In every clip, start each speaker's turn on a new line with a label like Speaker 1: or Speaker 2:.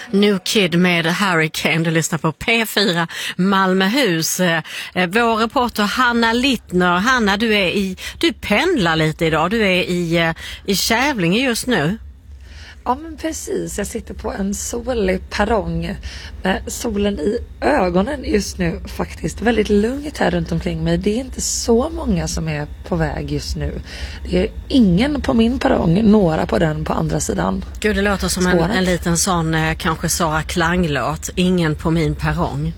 Speaker 1: New Kid med Hurricane. Du lyssnar på P4 Malmöhus. Vår reporter Hanna Littner. Hanna, du pendlar lite idag. Du är i Kävlinge just nu.
Speaker 2: Ja, men precis. Jag sitter på en solig perrong med solen i ögonen just nu faktiskt. Väldigt lugnt här runt omkring mig. Det är inte så många som är på väg just nu. Det är ingen på min perrong, några på den på andra sidan.
Speaker 1: Gud, det låter som en liten sån, kanske Sara Klang-låt. Ingen på min perrong.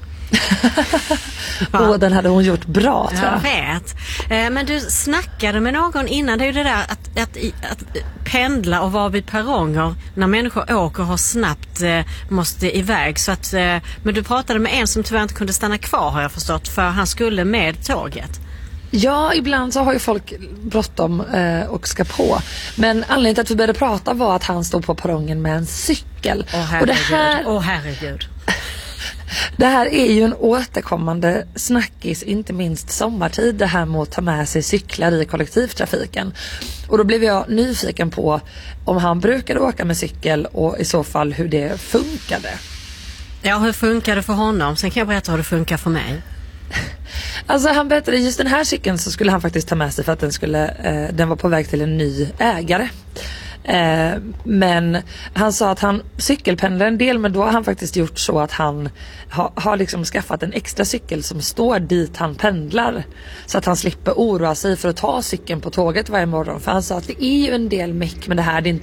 Speaker 2: Den hade hon gjort bra, tror jag.
Speaker 1: Jag vet. Men du snackade med någon innan. Det är ju det där att pendla och vara vid perronger när människor åker och snabbt måste iväg. Så att, men du pratade med en som tyvärr inte kunde stanna kvar, har jag förstått, för han skulle med tåget.
Speaker 2: Ja, ibland så har ju folk bråttom och ska på. Men anledningen till att vi började prata var att han stod på perrongen med en cykel.
Speaker 1: Herregud.
Speaker 2: Det här är ju en återkommande snackis, inte minst sommartid, det här med att ta med sig cyklar i kollektivtrafiken. Och då blev jag nyfiken på om han brukade åka med cykel och i så fall hur det funkade.
Speaker 1: Ja, hur funkar det för honom? Sen kan jag berätta hur det funkar för mig.
Speaker 2: Alltså han berättade just den här cykeln så skulle han faktiskt ta med sig för att den var på väg till en ny ägare. Men han sa att han cykelpendlar en del, men då har han faktiskt gjort så att han har liksom skaffat en extra cykel som står dit han pendlar, så att han slipper oroa sig för att ta cykeln på tåget varje morgon. För han sa att det är ju en del meck med det här, det är inte